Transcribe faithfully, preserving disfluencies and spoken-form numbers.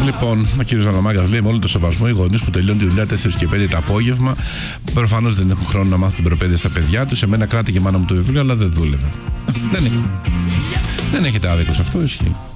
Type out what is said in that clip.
Λοιπόν, ο κύριος Αναμάγκας λέει: με όλο το σεβασμό, οι γονείς που τελειώνουν τη δουλειά τέσσερα και πέντε το απόγευμα προφανώς δεν έχουν χρόνο να μάθουν την προπαίδεια στα παιδιά τους. Εμένα κράτηκε η μάνα μου το βιβλίο, αλλά δεν δούλευε. Δεν, δεν έχετε άδικο σε αυτό, ισχύει.